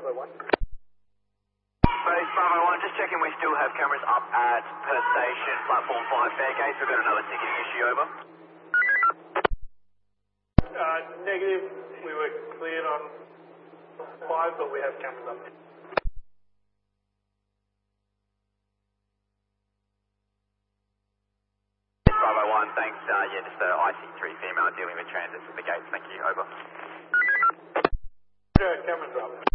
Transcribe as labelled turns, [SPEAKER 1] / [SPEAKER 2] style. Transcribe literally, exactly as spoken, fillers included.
[SPEAKER 1] five oh one.
[SPEAKER 2] Base five oh one, just checking we still have cameras up at Perth Station, platform five Fairgate. We've got another ticketing issue, over.
[SPEAKER 1] Uh, negative. We were cleared on five, but we have cameras up.
[SPEAKER 2] five oh one, thanks. Uh, yeah, just uh, I C three female dealing with transit at the gates. Thank you, over.
[SPEAKER 1] Yeah, cameras up.